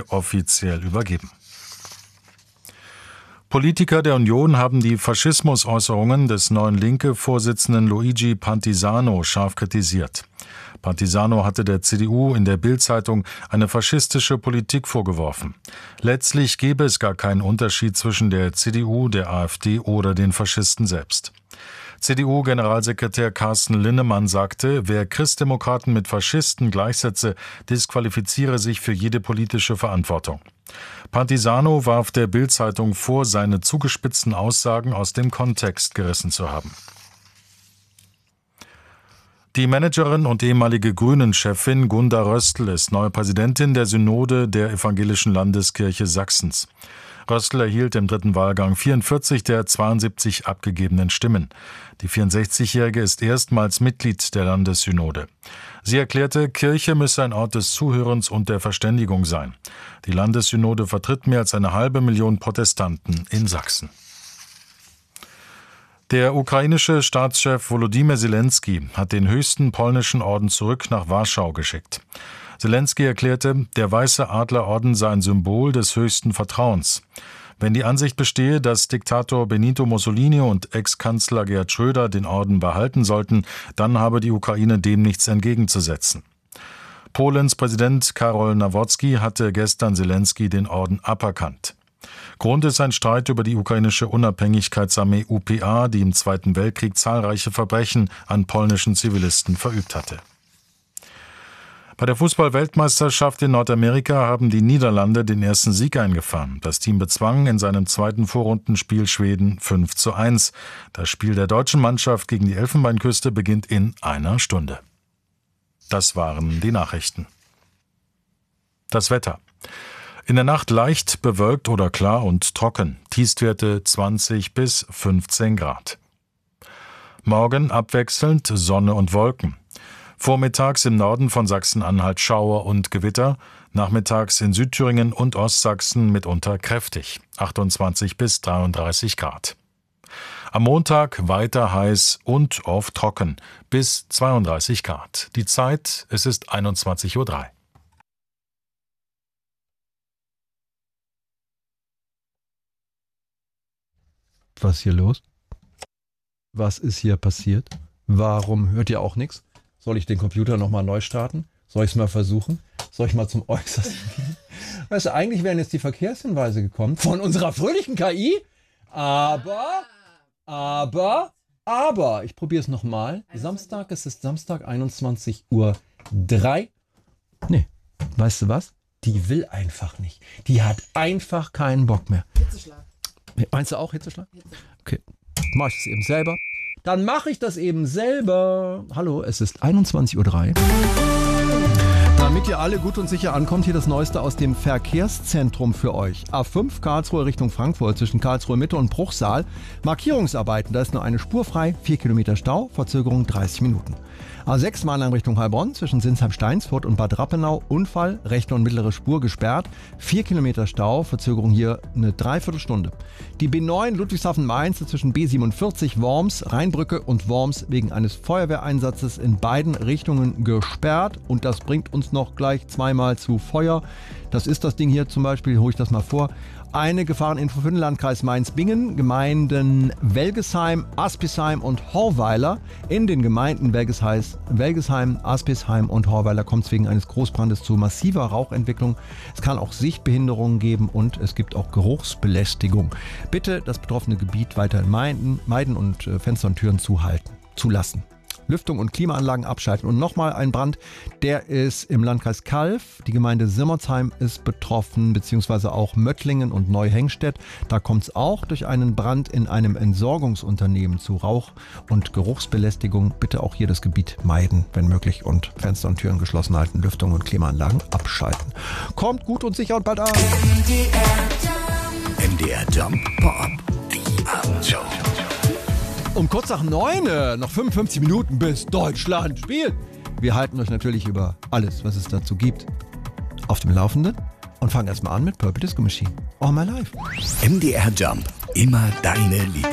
offiziell übergeben. Politiker der Union haben die Faschismusäußerungen des neuen Linke-Vorsitzenden Luigi Pantisano scharf kritisiert. Pantisano hatte der CDU in der Bild-Zeitung eine faschistische Politik vorgeworfen. Letztlich gäbe es gar keinen Unterschied zwischen der CDU, der AfD oder den Faschisten selbst. CDU-Generalsekretär Carsten Linnemann sagte, wer Christdemokraten mit Faschisten gleichsetze, disqualifiziere sich für jede politische Verantwortung. Pantisano warf der Bild-Zeitung vor, seine zugespitzten Aussagen aus dem Kontext gerissen zu haben. Die Managerin und ehemalige Grünen-Chefin Gunda Röstl ist neue Präsidentin der Synode der Evangelischen Landeskirche Sachsens. Röstl erhielt im dritten Wahlgang 44 der 72 abgegebenen Stimmen. Die 64-Jährige ist erstmals Mitglied der Landessynode. Sie erklärte, Kirche müsse ein Ort des Zuhörens und der Verständigung sein. Die Landessynode vertritt mehr als 500.000 Protestanten in Sachsen. Der ukrainische Staatschef Volodymyr Zelensky hat den höchsten polnischen Orden zurück nach Warschau geschickt. Zelensky erklärte, der Weiße Adlerorden sei ein Symbol des höchsten Vertrauens. Wenn die Ansicht bestehe, dass Diktator Benito Mussolini und Ex-Kanzler Gerhard Schröder den Orden behalten sollten, dann habe die Ukraine dem nichts entgegenzusetzen. Polens Präsident Karol Nawrocki hatte gestern Zelensky den Orden aberkannt. Grund ist ein Streit über die ukrainische Unabhängigkeitsarmee UPA, die im Zweiten Weltkrieg zahlreiche Verbrechen an polnischen Zivilisten verübt hatte. Bei der Fußball-Weltmeisterschaft in Nordamerika haben die Niederlande den ersten Sieg eingefahren. Das Team bezwang in seinem zweiten Vorrundenspiel Schweden 5:1. Das Spiel der deutschen Mannschaft gegen die Elfenbeinküste beginnt in einer Stunde. Das waren die Nachrichten. Das Wetter. In der Nacht leicht bewölkt oder klar und trocken. Tiefstwerte 20 bis 15 Grad. Morgen abwechselnd Sonne und Wolken. Vormittags im Norden von Sachsen-Anhalt Schauer und Gewitter, nachmittags in Südthüringen und Ostsachsen mitunter kräftig, 28 bis 33 Grad. Am Montag weiter heiß und oft trocken, bis 32 Grad. Die Zeit, es ist 21:03 Uhr. Was ist hier los? Was ist hier passiert? Warum hört ihr auch nichts? Soll ich den Computer nochmal neu starten? Soll ich es mal versuchen? Soll ich mal zum Äußersten gehen? Weißt du, eigentlich wären jetzt die Verkehrshinweise gekommen von unserer fröhlichen KI. Aber, ich probiere es nochmal. Samstag, es ist Samstag, 21:03 Uhr. Nee, weißt du was? Die will einfach nicht. Die hat einfach keinen Bock mehr. Hitzeschlag. Meinst du auch Hitzeschlag? Okay, mach ich das eben selber. Dann mache ich das eben selber. Hallo, es ist 21:03 Uhr. Damit ihr alle gut und sicher ankommt, hier das Neueste aus dem Verkehrszentrum für euch. A5 Karlsruhe Richtung Frankfurt zwischen Karlsruhe Mitte und Bruchsal. Markierungsarbeiten, da ist nur eine Spur frei, 4 Kilometer Stau, Verzögerung 30 Minuten. A6 Mannheim Richtung Heilbronn zwischen Sinsheim-Steinsfurt und Bad Rappenau. Unfall, rechte und mittlere Spur gesperrt. 4 Kilometer Stau, Verzögerung hier eine Dreiviertelstunde. Die B9 Ludwigshafen-Mainz zwischen B47 Worms, Rheinbrücke und Worms wegen eines Feuerwehreinsatzes in beiden Richtungen gesperrt. Und das bringt uns noch gleich zweimal zu Feuer. Das ist das Ding hier zum Beispiel, hole ich das mal vor. Eine Gefahreninfo für den Landkreis Mainz-Bingen, Gemeinden Welgesheim, Aspisheim und Horweiler. In den Gemeinden Welgesheim, Aspisheim und Horweiler kommt es wegen eines Großbrandes zu massiver Rauchentwicklung. Es kann auch Sichtbehinderungen geben und es gibt auch Geruchsbelästigung. Bitte das betroffene Gebiet weiterhin meiden und Fenster und Türen zulassen. Lüftung und Klimaanlagen abschalten. Und nochmal ein Brand, der ist im Landkreis Calw. Die Gemeinde Simmertsheim ist betroffen, beziehungsweise auch Möttlingen und Neuhengstedt. Da kommt es auch durch einen Brand in einem Entsorgungsunternehmen zu Rauch- und Geruchsbelästigung. Bitte auch hier das Gebiet meiden, wenn möglich, und Fenster und Türen geschlossen halten, Lüftung und Klimaanlagen abschalten. Kommt gut und sicher und bald an. MDR Jump Pop, die Abendshow. Um kurz nach 9, noch 55 Minuten bis Deutschland spielt. Wir halten euch natürlich über alles, was es dazu gibt, auf dem Laufenden und fangen erstmal an mit Purple Disco Machine. All My Life. MDR Jump, immer deine Liebe.